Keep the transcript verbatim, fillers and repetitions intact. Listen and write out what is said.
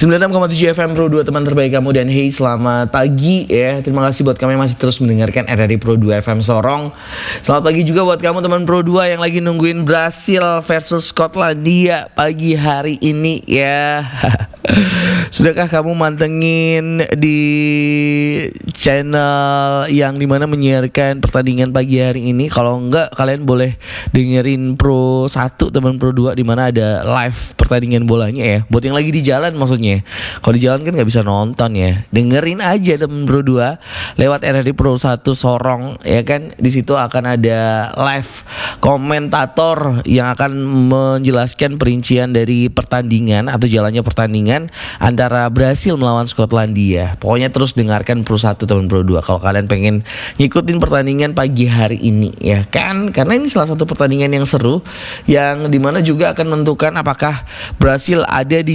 sembilan puluh enam koma tujuh F M Pro dua, teman terbaik kamu. Dan hey, selamat pagi ya. Terima kasih buat kamu yang masih terus mendengarkan R R I Pro dua F M Sorong. Selamat pagi juga buat kamu teman Pro dua yang lagi nungguin Brasil versus Skotlandia pagi hari ini ya. Sudahkah kamu mantengin di channel yang dimana menyiarkan pertandingan pagi hari ini? Kalau enggak, kalian boleh dengerin Pro satu teman Pro dua, dimana ada live pertandingan bolanya ya. Buat yang lagi di jalan maksudnya. Kalau di jalan kan gak bisa nonton ya. Dengerin aja teman Pro dua lewat R R I Pro satu Sorong ya kan. Di situ akan ada live komentator yang akan menjelaskan perincian dari pertandingan atau jalannya pertandingan antara Brasil melawan Skotlandia. Pokoknya terus dengarkan Pro satu teman Pro dua kalau kalian pengen ngikutin pertandingan pagi hari ini ya kan. Karena ini salah satu pertandingan yang seru, yang dimana juga akan menentukan apakah Brasil ada di